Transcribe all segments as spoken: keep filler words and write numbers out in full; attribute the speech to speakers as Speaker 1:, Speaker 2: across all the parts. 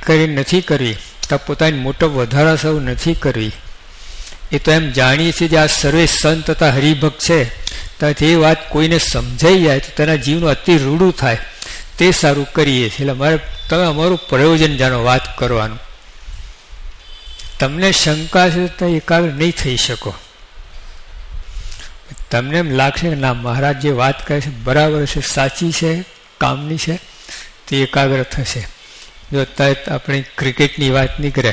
Speaker 1: કરી નથી કરવી, તો પોતાની મોટો વધારા સૌ નથી કરવી. એ તો એમ જાણીએ છીએ કે આ સર્વે સંત તથા હરિભક્ત છે, તો એ વાત કોઈને સમજાઈ જાય તો તેના જીવનું અતિ રૂડું થાય, તે સારું કરીએ છીએ. એટલે અમારે તમે અમારું પ્રયોજન જાણો વાત કરવાનું. તમને શંકા છે તો એકાગ્ર નહીં થઈ શકો. તમને એમ લાગશે કે ના મહારાજ જે વાત કહે છે બરાબર છે, સાચી છે, કામની છે, તે એકાગ્ર થશે. જો અત્યારે આપણી ક્રિકેટની વાત નીકળે,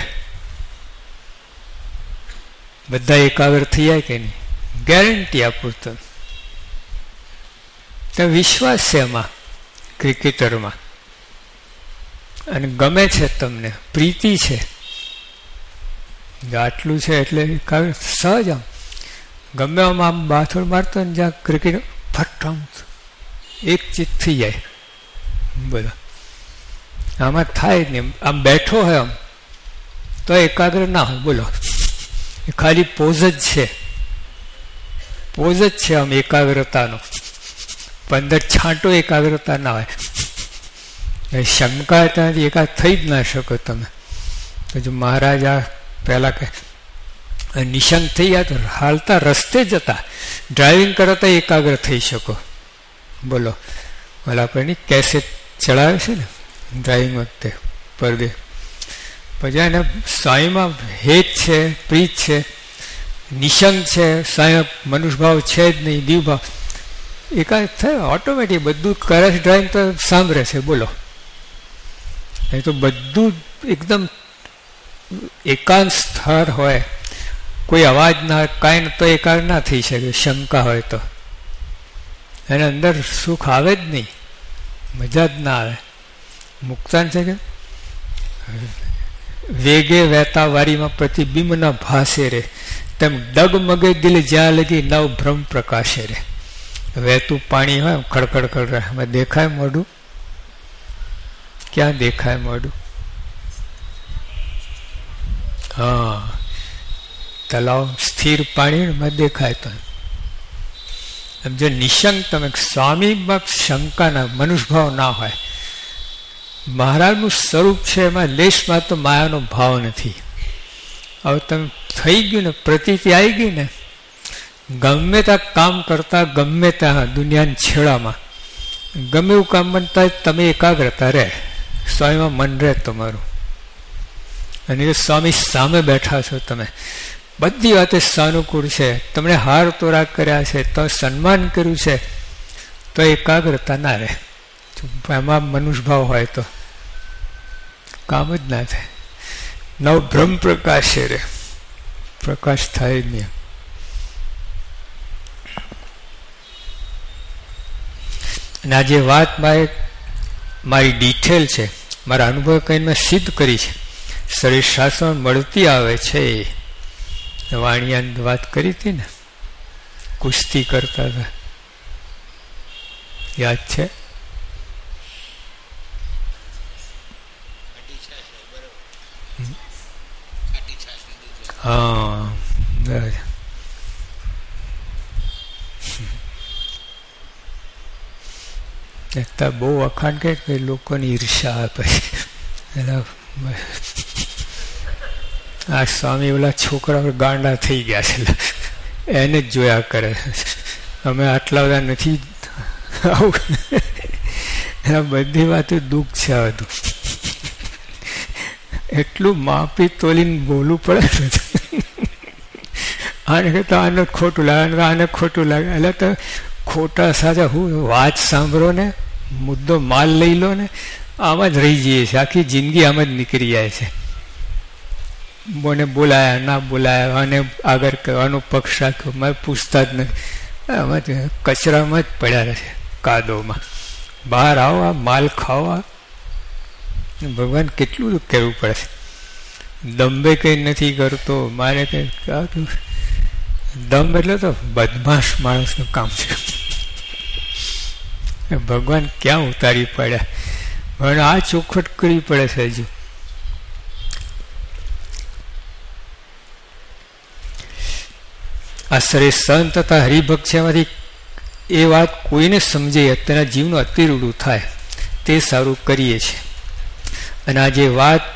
Speaker 1: બધા એકાગ્ર થઈ જાય કે નહીં? ગેરંટી આપું તો વિશ્વાસ છે એમાં, ક્રિકેટરમાં, અને ગમે છે, તમને પ્રીતિ છે, આટલું છે એટલે એકાગ્ર સહજ. આમ ગમે આમાં આમ બાથોડ મારતો ને જ્યાં ક્રિકેટ ફટ આમ એક ચિત્ત થઈ જાય. બધા આમાં થાય જ નહીં. આમ બેઠો હોય આમ તો એકાગ્ર ના હોય. બોલો, એ ખાલી પોઝ જ છે, પોઝ જ છે આમ એકાગ્રતાનો. પંદર છાંટો એકાગ્રતા ના હોય. શંકા ત્યાંથી એકાદ થઈ જ ના શકો તમે. તો જો મહારાજ આ પહેલા કે નિશંક થઈ ગયા તો હાલતા રસ્તે જતા ડ્રાઇવિંગ કરતા એકાગ્ર થઈ શકો. બોલો, ઓલા આપણને કેસેટ ચડાવે છે ને ડ્રાઇવિંગ વખતે પરદે, પછી એને સ્વામીમાં હેત છે, પ્રીત છે, નિશંક છે, સ્વામી મનુષ્યભાવ છે જ નહીં, દીવભાવ, એકાદ થાય ઓટોમેટિક. બધું કરે છે ડ્રાઇવિંગ તો સાંભળે છે. બોલો, એ તો બધું એકદમ એકાંત સ્થળ હોય, કોઈ અવાજ ના હોય, કાંઈ તો એકાગ્ર ના થઈ શકે. શંકા હોય તો એને અંદર સુખ આવે જ નહીં, મજા જ ના આવે. મુક્તાન છે કે વેગે વહેતા વારીમાં પ્રતિબિંબ ના ભાસે રે, તેમ ડગમગે દિલ જ્યાં લગી નવ ભ્રમ પ્રકાશે રે. વહેતું પાણી હોય ખડખડ ખડ રહે, એમાં દેખાય મોઢું? ક્યાં દેખાય મોઢું? હા, તલાવ સ્થિર પાણીમાં દેખાય. તો એમ જો નિશંક તમે સ્વામીમાં શંકા ના, મનુષ્યભાવ ના હોય. મહારાજનું સ્વરૂપ છે, એમાં લેશમાં તો માયાનો ભાવ નથી. હવે તમે થઈ ગયું ને, પ્રતીતિ આવી ગઈ ને, ગમે ત્યાં કામ કરતા, ગમે ત્યાં દુનિયાના છેડામાં ગમે એવું કામ બનતા તમે એકાગ્રતા રહે, સ્વામીમાં મન રહે તમારું. અને સ્વામી સામે બેઠા છો, તમે બધી વાતે સાનુકૂળ છે, તમને હાર તોરા કર્યા છે, તો સન્માન કર્યું છે, તો એકાગ્રતા ના રહે. એમાં મનુષ્યભાવ હોય તો કામ જ ના થાય. નવ ભ્રમ પ્રકાશે રે, પ્રકાશ થાય જ નહીં. અને આ જે વાત મારે મારી ડિટેલ છે, મારા અનુભવ કહીને મેં સિદ્ધ કરી છે, શરીર શાસ્ત્ર મળતી આવે છે. વાણિયાની વાત કરી હતી ને, કુસ્તી કરતા હતા, યાદ છે? હા, બહુ વખાણ કે લોકોની ઈર્ષા આપે. આ સ્વામી ઓલા છોકરા ગાંડા થઈ ગયા છે, એને જ જોયા કરે. અમે આટલા બધા નથી. એના બધી વાતો દુઃખ છે. બધું એટલું માપી તોલીને બોલવું પડે. આને કહેતા આને ખોટું લાગે, આને ખોટું લાગે. એટલે તો ખોટા સાચા હું વાત સાંભળો ને, મુદ્દો માલ લઈ લો ને, આમાં જ રહી જઈએ છીએ. આખી જિંદગી આમ જ નીકળી જાય છે. મને બોલાયા ના બોલાયા, અને આગળ કહેવાનો પક્ષ રાખ્યો, મારે પૂછતા જ નથી. આમાં કચરામાં જ પડ્યા રહે છે, કાદોમાં. બહાર આવો, આ માલ ખાવા. ભગવાન કેટલું કહેવું પડે છે. દંભે કંઈ નથી કરતો, મારે કંઈ દમ એટલે તો બદમાશ માણસનું કામ છે. ભગવાન ક્યાં ઉતારી પડ્યા? પણ આ ચોખવટ કરવી પડે છે. હજુ આ સરે સંત તથા હરિભક્ત છે, એમાંથી એ વાત કોઈને સમજે, તેના જીવનું અતિ રૂડું થાય, તે સારું કરીએ છીએ. અને આ જે વાત